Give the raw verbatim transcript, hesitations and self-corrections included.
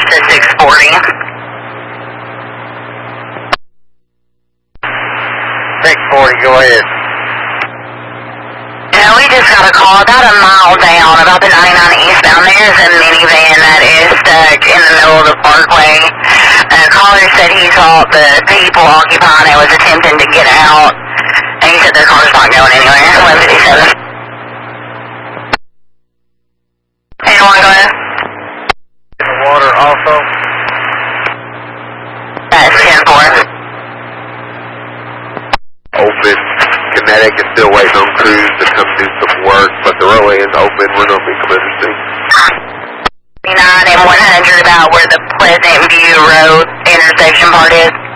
to six forty. six forty, go ahead. Now we just got a call about a mile down, about the ninety-nine eastbound. There's a minivan that is stuck in the middle of the parkway. A caller said he saw the people occupying it was attempting to get out, and he said their car's not going anywhere. eleven fifty-seven. Anyone go ahead? In the water also. That's ten four. Open. Kinetic is still waiting on crews to come do some work, but the roadway is open. We're going to be coming soon. nine and one hundred about where the Pleasant View Road intersection part is.